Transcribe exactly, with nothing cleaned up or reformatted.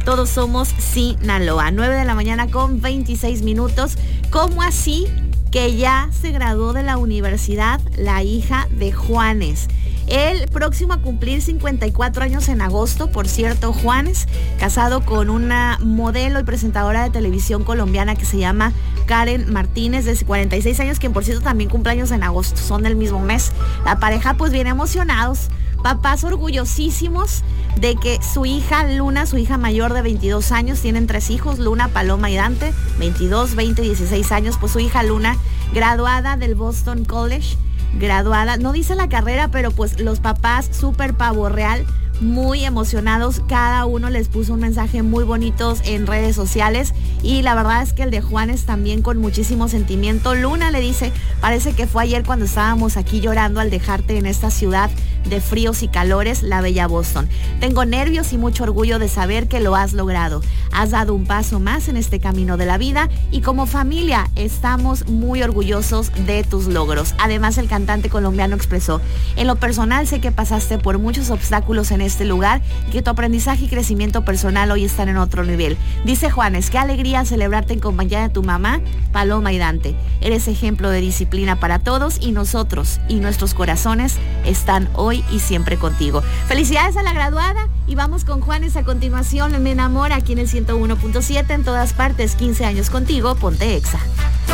Todos somos Sinaloa. nueve de la mañana con veintiséis minutos. ¿Cómo así que ya se graduó de la universidad la hija de Juanes? El próximo a cumplir cincuenta y cuatro años en agosto, por cierto, Juanes, casado con una modelo y presentadora de televisión colombiana que se llama Karen Martínez, de cuarenta y seis años, quien por cierto también cumple años en agosto, son del mismo mes. La pareja pues bien emocionados, papás orgullosísimos de que su hija Luna, su hija mayor de veintidós años, tienen tres hijos, Luna, Paloma y Dante, veintidós, veinte, dieciséis años, pues su hija Luna, graduada del Boston College, graduada, no dice la carrera, pero pues los papás súper pavo real, muy emocionados, cada uno les puso un mensaje muy bonitos en redes sociales y la verdad es que el de Juanes también con muchísimo sentimiento. Luna le dice, parece que fue ayer cuando estábamos aquí llorando al dejarte en esta ciudad de fríos y calores, la bella Boston. Tengo nervios y mucho orgullo de saber que lo has logrado. Has dado un paso más en este camino de la vida y como familia estamos muy orgullosos de tus logros. Además, el cantante colombiano expresó, en lo personal sé que pasaste por muchos obstáculos en este lugar y que tu aprendizaje y crecimiento personal hoy están en otro nivel. Dice Juanes, qué alegría celebrarte en compañía de tu mamá, Paloma y Dante. Eres ejemplo de disciplina para todos y nosotros y nuestros corazones están hoy y siempre contigo. Felicidades a la graduada y vamos con Juanes a continuación. Me enamora aquí en el ciento uno punto siete en todas partes. quince años contigo, ponte Exa.